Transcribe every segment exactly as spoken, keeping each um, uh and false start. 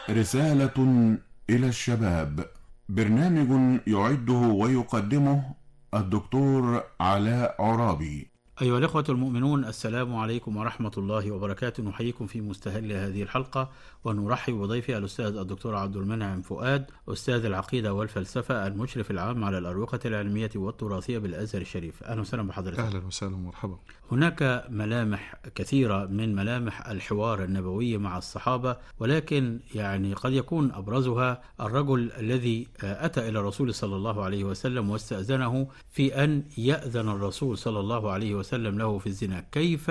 رسالة إلى الشباب، برنامج يعده ويقدمه الدكتور علاء عرابي. أيها الأخوة المؤمنون، السلام عليكم ورحمة الله وبركاته. نحييكم في مستهل هذه الحلقة ونرحب بضيفي الأستاذ الدكتور عبد المنعم فؤاد، أستاذ العقيدة والفلسفة، المشرف العام على الأروقة العلمية والتراثية بالأزهر الشريف. أهلا وسهلا بحضرتك. أهلا وسهلا ومرحبا. هناك ملامح كثيرة من ملامح الحوار النبوي مع الصحابة، ولكن يعني قد يكون أبرزها الرجل الذي أتى إلى الرسول صلى الله عليه وسلم واستأذنه في أن يأذن الرسول صلى الله عليه وسلم له في الزنا. كيف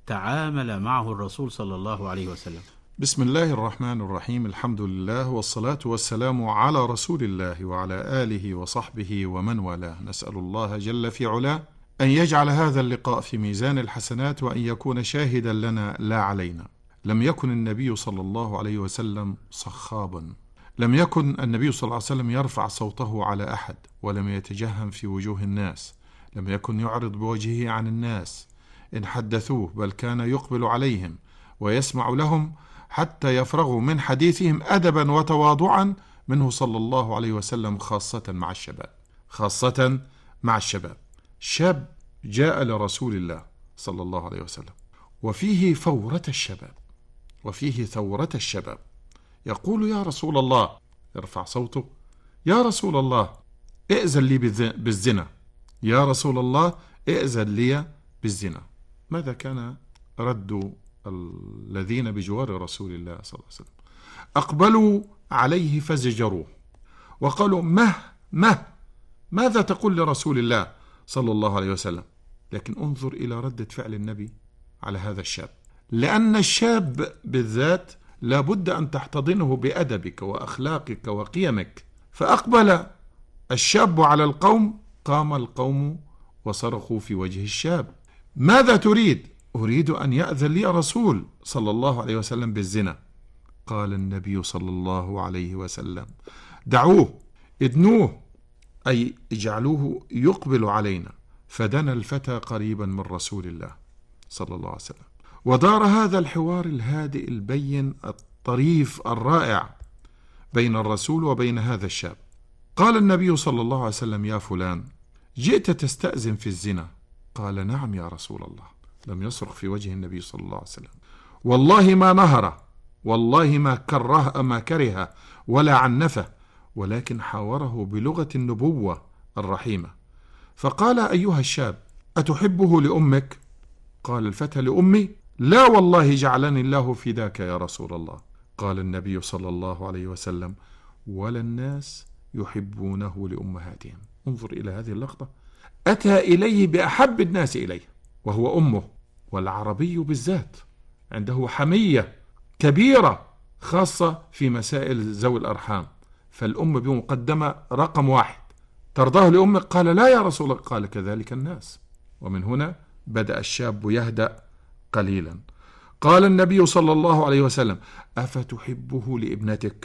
تعامل معه الرسول صلى الله عليه وسلم؟ بسم الله الرحمن الرحيم، الحمد لله والصلاة والسلام على رسول الله وعلى آله وصحبه ومن والاه. نسأل الله جل في علاه أن يجعل هذا اللقاء في ميزان الحسنات وأن يكون شاهدا لنا لا علينا. لم يكن النبي صلى الله عليه وسلم صخابا، لم يكن النبي صلى الله عليه وسلم يرفع صوته على أحد، ولم يتجهم في وجوه الناس، لم يكن يعرض بوجهه عن الناس إن حدثوه، بل كان يقبل عليهم ويسمع لهم حتى يفرغوا من حديثهم أدبا وتواضعا منه صلى الله عليه وسلم، خاصة مع الشباب. خاصة مع الشباب. شاب جاء لرسول الله صلى الله عليه وسلم وفيه فورة الشباب، وفيه ثورة الشباب، يقول: يا رسول الله، يرفع صوته: يا رسول الله ائذن لي بالزنا، يا رسول الله ائذن لي بالزنا. ماذا كان رد الذين بجوار رسول الله صلى الله عليه وسلم؟ أقبلوا عليه فزجروه وقالوا: مه مه ماذا تقول لرسول الله صلى الله عليه وسلم؟ لكن انظر إلى ردة فعل النبي على هذا الشاب، لأن الشاب بالذات لابد أن تحتضنه بأدبك وأخلاقك وقيمك. فأقبل الشاب على القوم، قام القوم وصرخوا في وجه الشاب: ماذا تريد؟ أريد أن يأذن لي رسول صلى الله عليه وسلم بالزنا. قال النبي صلى الله عليه وسلم: دعوه، ادنوه، أي اجعلوه يقبل علينا. فدنا الفتى قريبا من رسول الله صلى الله عليه وسلم، ودار هذا الحوار الهادئ البين الطريف الرائع بين الرسول وبين هذا الشاب. قال النبي صلى الله عليه وسلم: يا فلان، جئت تستأذن في الزنا؟ قال: نعم يا رسول الله. لم يصرخ في وجه النبي صلى الله عليه وسلم، والله ما نهره، والله ما كره ما كره ولا عنفه، ولكن حاوره بلغة النبوة الرحيمة. فقال: أيها الشاب، أتحبه لأمك؟ قال الفتى: لأمي؟ لا والله، جعلني الله فداك يا رسول الله. قال النبي صلى الله عليه وسلم: ولا الناس يحبونه لأمهاتهم. انظر إلى هذه اللقطة، أتى إليه بأحب الناس إليه وهو أمه. والعربي بالذات عنده حمية كبيرة خاصة في مسائل ذوي الأرحام، فالأم بمقدمة رقم واحد. ترضاه لأمك؟ قال: لا يا رسول الله. قال: كذلك الناس. ومن هنا بدأ الشاب يهدأ قليلا. قال النبي صلى الله عليه وسلم: أفتحبه لابنتك؟